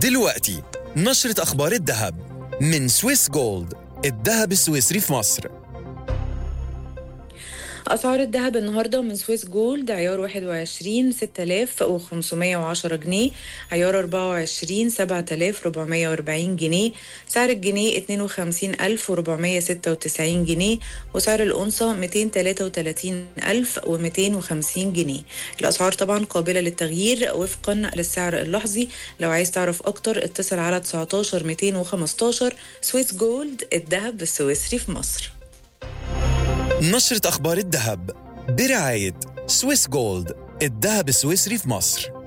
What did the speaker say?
دلوقتي نشرة أخبار الذهب من سويس جولد، الذهب السويسري في مصر. أسعار الذهب النهاردة من سويس جولد: عيار 21 6510 جنيه، عيار 24 7440 جنيه، سعر الجنيه 52496 جنيه، وسعر الأونصة 233250 جنيه. الأسعار طبعا قابلة للتغيير وفقا للسعر اللحظي. لو عايز تعرف أكتر اتصل على 19 215. سويس جولد، الذهب السويسري في مصر. نشرة أخبار الذهب برعاية سويس جولد، الذهب السويسري في مصر.